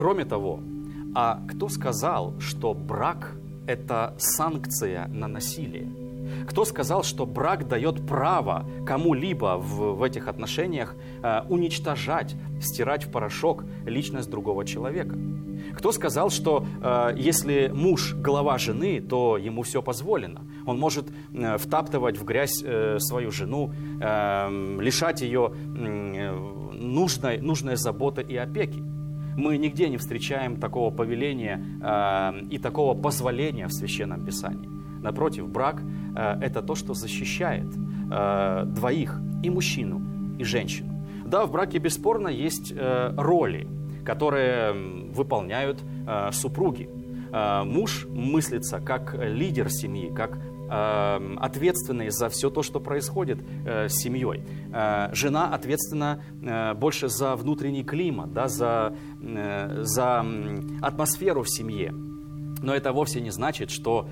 Кроме того, а кто сказал, что брак – это санкция на насилие? Кто сказал, что брак дает право кому-либо в этих отношениях уничтожать, стирать в порошок личность другого человека? Кто сказал, что если муж глава жены, то ему все позволено? Он может втаптывать в грязь свою жену, лишать ее нужной заботы и опеки. Мы нигде не встречаем такого повеления и такого позволения в Священном Писании. Напротив, брак – это то, что защищает двоих, и мужчину, и женщину. Да, в браке бесспорно есть роли, которые выполняют супруги. Муж мыслится как лидер семьи, как ответственный за все то, что происходит с семьей. Жена ответственна больше за внутренний климат, да, за атмосферу в семье. Но это вовсе не значит, что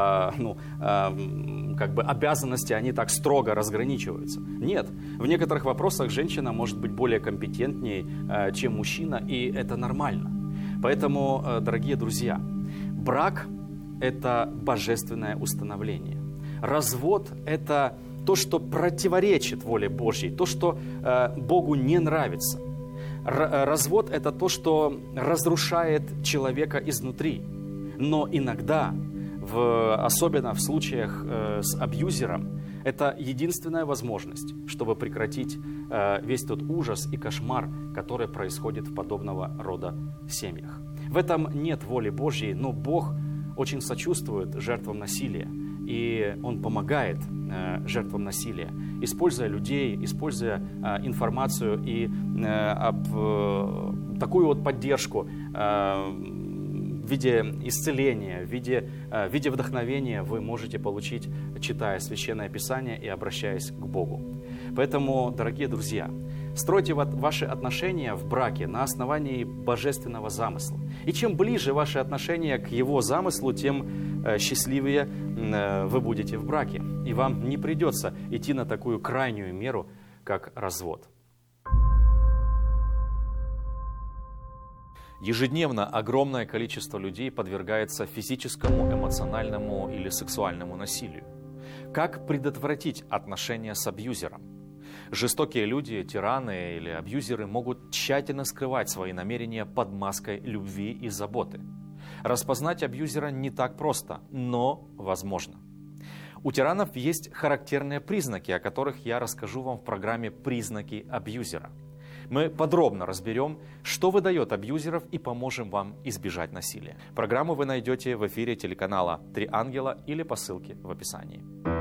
обязанности, они так строго разграничиваются. Нет, в некоторых вопросах женщина может быть более компетентнее, чем мужчина, и это нормально. Поэтому, дорогие друзья, брак – это божественное установление. Развод – это то, что противоречит воле Божьей, то, что Богу не нравится. Развод – это то, что разрушает человека изнутри. Но иногда, особенно в случаях с абьюзером, это единственная возможность, чтобы прекратить весь тот ужас и кошмар, который происходит в подобного рода семьях. В этом нет воли Божьей, но Бог очень сочувствует жертвам насилия, и Он помогает жертвам насилия, используя людей, используя информацию и такую вот поддержку в виде исцеления, в виде вдохновения вы можете получить, читая Священное Писание и обращаясь к Богу. Поэтому, дорогие друзья, стройте ваши отношения в браке на основании божественного замысла. И чем ближе ваши отношения к Его замыслу, тем счастливее вы будете в браке. И вам не придется идти на такую крайнюю меру, как развод. Ежедневно огромное количество людей подвергается физическому, эмоциональному или сексуальному насилию. Как предотвратить отношения с абьюзером? Жестокие люди, тираны или абьюзеры могут тщательно скрывать свои намерения под маской любви и заботы. Распознать абьюзера не так просто, но возможно. У тиранов есть характерные признаки, о которых я расскажу вам в программе «Признаки абьюзера». Мы подробно разберем, что выдает абьюзеров, и поможем вам избежать насилия. Программу вы найдете в эфире телеканала «Три ангела» или по ссылке в описании.